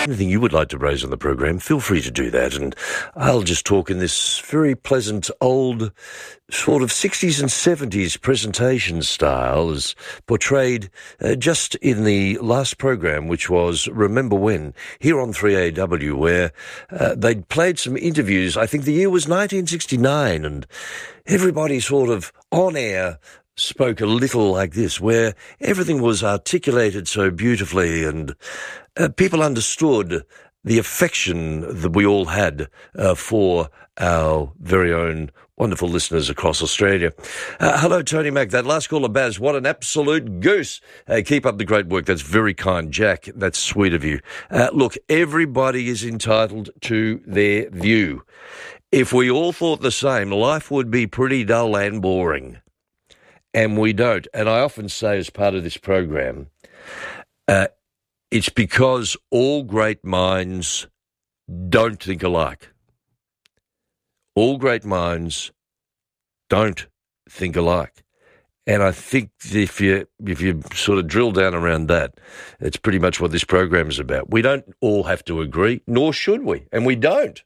anything you would like to raise on the program, feel free to do that. And I'll just talk in this very pleasant old sort of 60s and 70s presentation style as portrayed just in the last program, which was Remember When, here on 3AW, where they'd played some interviews. I think the year was 1969, and everybody sort of on air spoke a little like this, where everything was articulated so beautifully and people understood the affection that we all had for our very own wonderful listeners across Australia. Hello, Tony Mack. That last caller, Baz, what an absolute goose. Keep up the great work. That's very kind, Jack. That's sweet of you. Look, everybody is entitled to their view. If we all thought the same, life would be pretty dull and boring. And we don't. And I often say as part of this program, it's because all great minds don't think alike. All great minds don't think alike. And I think if you sort of drill down around that, it's pretty much what this program is about. We don't all have to agree, nor should we, and we don't.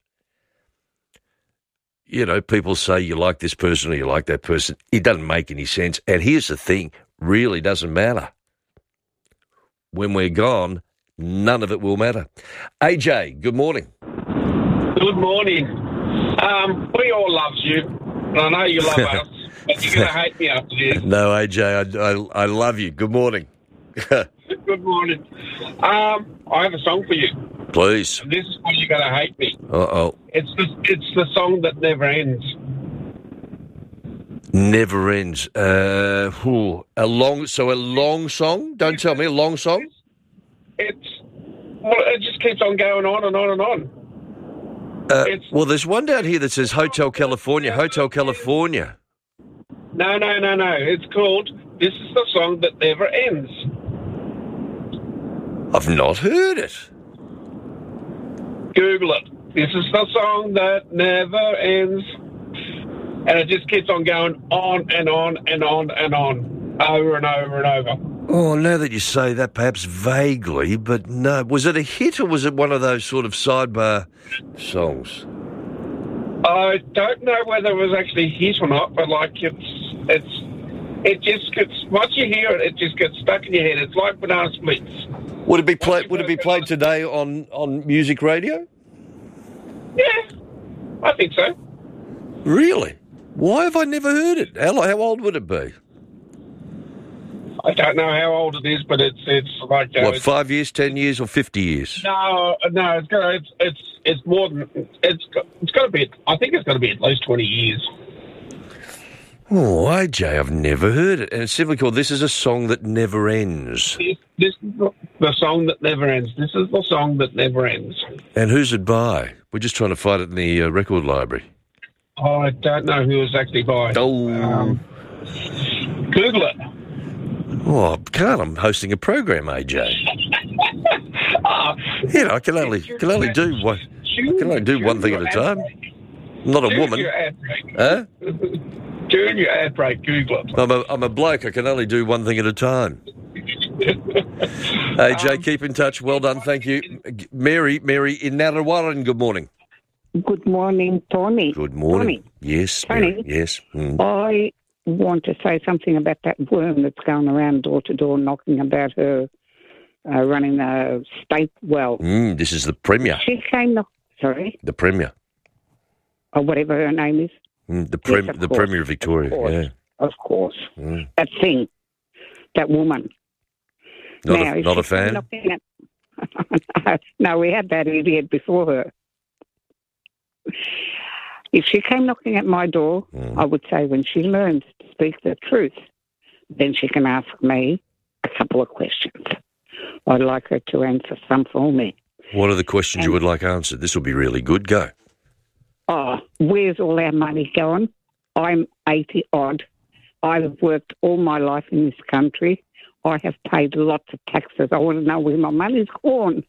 You know, people say you like this person or you like that person. It doesn't make any sense. And here's the thing, really doesn't matter. When we're gone, none of it will matter. AJ, good morning. Good morning. We all love you, and I know you love us, but you're going to hate me after this. No, AJ, I love you. Good morning. Good morning. I have a song for you. Please. And this is why you're going to hate me. Uh-oh. It's the song that never ends. Never ends. A long song? Don't tell me, a long song? It just keeps on going on and on and on. Well, there's one down here that says Hotel California. Hotel California. No. It's called This Is the Song That Never Ends. I've not heard it. Google it. This is the song that never ends. And it just keeps on going on and on and on and on, over and over and over. Oh, now that you say that, perhaps vaguely, but no. Was it a hit or was it one of those sort of sidebar songs? I don't know whether it was actually a hit or not, but like it just gets, once you hear it, it just gets stuck in your head. It's like Banana Splits. Would it be played today on music radio? Yeah, I think so. Really? Why have I never heard it? How old would it be? I don't know how old it is, but it's like 5 years, 10 years, or 50 years? No, it's more than it's got to be. I think it's got to be at least 20 years. Oh, AJ, I've never heard it, and it's simply called "This Is a Song That Never Ends." This is the song that never ends. This is the song that never ends. And who's it by? We're just trying to find it in the record library. I don't know who it's actually by. Oh, Google it. Oh, I can't. I'm hosting a program, AJ. I can only do one thing at a time. I'm not a woman. Your ad break. Huh? During your ad break, Google it. I'm a bloke. I can only do one thing at a time. AJ, keep in touch. Well done. Thank you. Mary in Narrawarren, good morning. Good morning, Tony. Good morning. Tony. Yes, Tony. Mary. Yes. I want to say something about that worm that's going around door to door knocking about her running the state well. This is the Premier. She came, sorry? The Premier. Or whatever her name is. The Premier of Victoria, Of course. That thing, that woman. Not a fan? No, we had that idiot before her. If she came knocking at my door, I would say when she learns to speak the truth, then she can ask me a couple of questions. I'd like her to answer some for me. What are the questions you would like answered? This will be really good. Go. Oh, where's all our money going? I'm 80-odd. I've worked all my life in this country. I have paid lots of taxes. I want to know where my money's gone.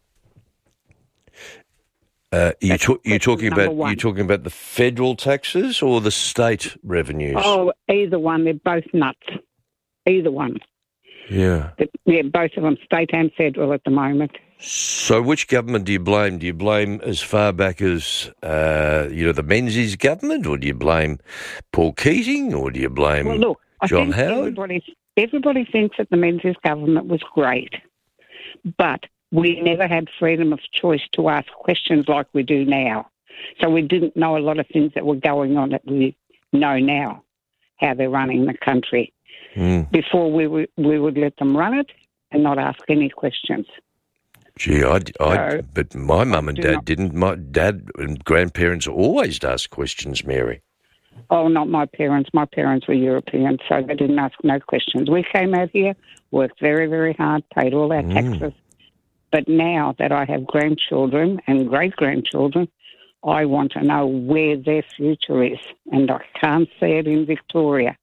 You're talking about the federal taxes or the state revenues? Oh, either one. They're both nuts. Either one. Yeah. Yeah, both of them, state and federal at the moment. So which government do you blame? Do you blame as far back as, the Menzies government, or do you blame Paul Keating, or do you blame John Howard? Everybody thinks that the Menzies government was great, but we never had freedom of choice to ask questions like we do now. So we didn't know a lot of things that were going on that we know now, how they're running the country. Before we would let them run it and not ask any questions. Gee, but my mum and dad didn't. My dad and grandparents always asked questions, Mary. Oh, not my parents. My parents were European, so they didn't ask no questions. We came out here, worked very, very hard, paid all our taxes. But now that I have grandchildren and great-grandchildren, I want to know where their future is, and I can't see it in Victoria.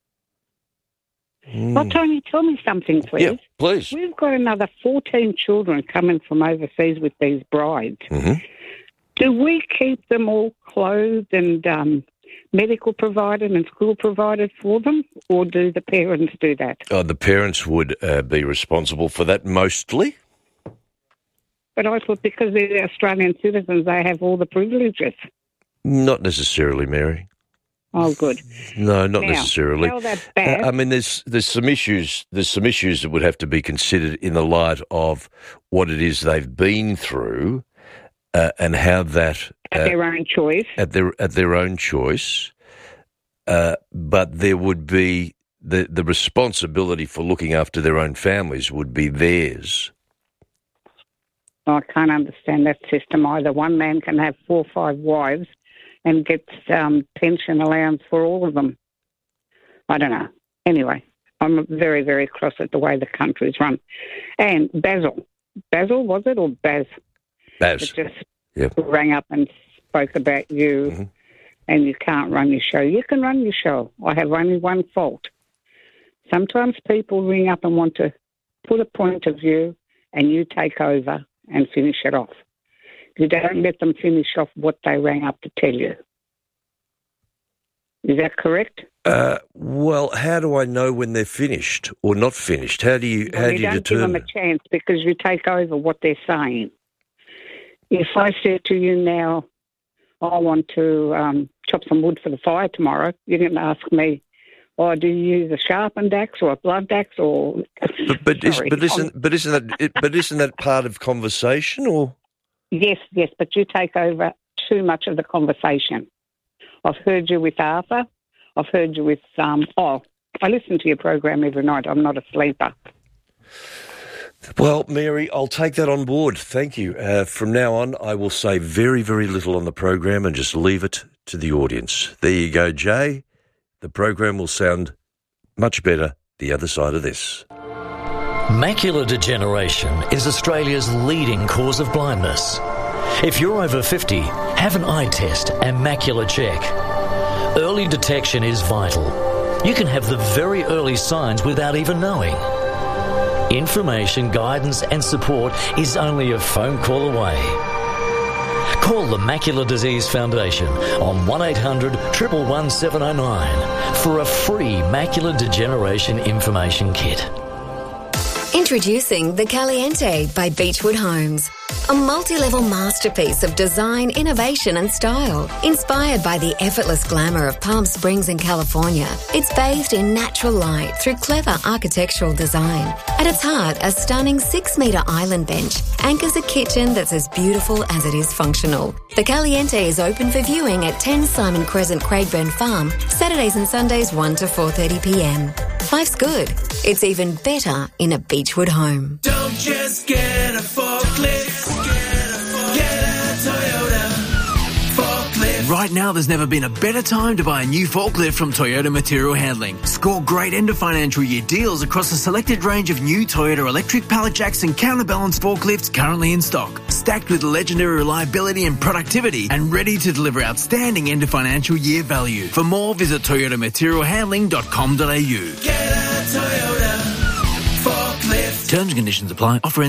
Well, Tony, tell me something, please. Yeah, please. We've got another 14 children coming from overseas with these brides. Do we keep them all clothed and medical provided and school provided for them, or do the parents do that? The parents would be responsible for that mostly. But I thought because they're Australian citizens, they have all the privileges. Not necessarily, Mary. Oh, good. No, not necessarily. Tell that back. There's some issues. There's some issues that would have to be considered in the light of what it is they've been through, and how that at their own choice. At their own choice. But there would be the responsibility for looking after their own families would be theirs. I can't understand that system either. One man can have 4 or 5 wives and gets pension allowance for all of them. I don't know. Anyway, I'm very, very cross at the way the country's run. And Basil, was it, or Baz? Baz. It just rang up and spoke about you, and you can't run your show. You can run your show. I have only one fault. Sometimes people ring up and want to put a point of view, and you take over and finish it off. You don't let them finish off what they rang up to tell you. Is that correct? Well, how do I know when they're finished or not finished? How do you determine? You don't give them a chance because you take over what they're saying. If I said to you now, I want to chop some wood for the fire tomorrow, you're going to ask me, do you use a sharpened axe or a blunt axe or? But isn't that part of conversation or? Yes, but you take over too much of the conversation. I've heard you with Arthur. I've heard you with I listen to your program every night. I'm not a sleeper. Well, Mary, I'll take that on board. Thank you. From now on, I will say very, very little on the program and just leave it to the audience. There you go, Jay. The program will sound much better the other side of this. Macular degeneration is Australia's leading cause of blindness. If you're over 50, have an eye test and macular check. Early detection is vital. You can have the very early signs without even knowing. Information, guidance and support is only a phone call away. Call the Macular Disease Foundation on 1800 111 709 for a free macular degeneration information kit. Introducing the Caliente by Beechwood Homes. A multi-level masterpiece of design, innovation and style. Inspired by the effortless glamour of Palm Springs in California, it's bathed in natural light through clever architectural design. At its heart, a stunning 6-metre island bench anchors a kitchen that's as beautiful as it is functional. The Caliente is open for viewing at 10 Simon Crescent, Craigburn Farm, Saturdays and Sundays 1 to 4:30pm. Life's good. It's even better in a Beechwood home. Don't just get a forklift, get a Toyota forklift. Right now, there's never been a better time to buy a new forklift from Toyota Material Handling. Score great end of financial year deals across a selected range of new Toyota electric pallet jacks and counterbalance forklifts currently in stock. Stacked with legendary reliability and productivity and ready to deliver outstanding end of financial year value. For more, visit toyotamaterialhandling.com.au. Get a Toyota forklift. Terms and conditions apply. Offer